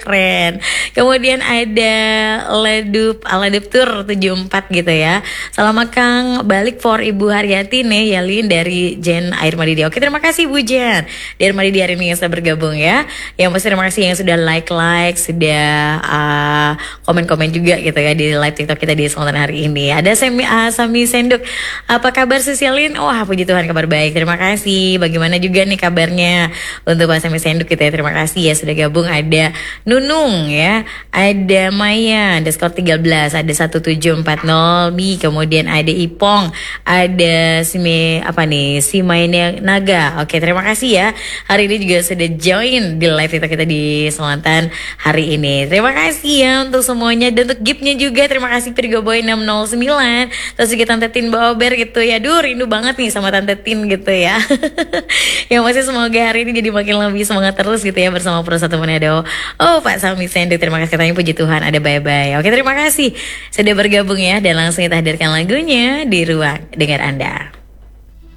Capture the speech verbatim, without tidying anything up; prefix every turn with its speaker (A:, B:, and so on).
A: keren. Kemudian ada Ledup Ledup Tour tujuh empat gitu ya. Selamat Kang balik for Ibu Haryati nih Yalin dari Jen Air Madidi. Oke, terima kasih Bu Jen di Air Madidi hari ini yang sudah bergabung ya. Yang pasti terima kasih yang sudah like-like, sudah uh, komen-komen juga gitu ya di live TikTok kita di Spontan hari ini. Ada Semi uh, Sami Senduk. Apa kabar Susilin? Wah, puji Tuhan kabar baik. Terima kasih. Bagaimana juga nih kabarnya untuk Pak Sami Senduk gitu ya. Terima kasih ya sudah gabung. Ada Nunung ya. Ada Maya, ada skor tiga belas, ada satu tujuh empat nol B, kemudian ada Ipong, ada si apa nih? Si Mainnya Naga. Oke, terima kasih ya. Hari ini juga sudah join di live TikTok kita di Selatan hari ini. Terima kasih ya untuk semuanya dan untuk giftnya juga. Terima kasih Virgo Boy enam nol sembilan. Terus juga Tante Tin Bober gitu ya. Duh, rindu banget nih sama Tante Tin gitu ya. Yang masih semoga hari ini jadi makin lebih semangat terus gitu ya bersama Pro Satu Manado. Oh, Pak Sami Senduk, terima kasih katanya, puji Tuhan ada bye-bye. Oke, terima kasih sudah bergabung ya dan langsung kita hadirkan lagunya di ruang dengar Anda.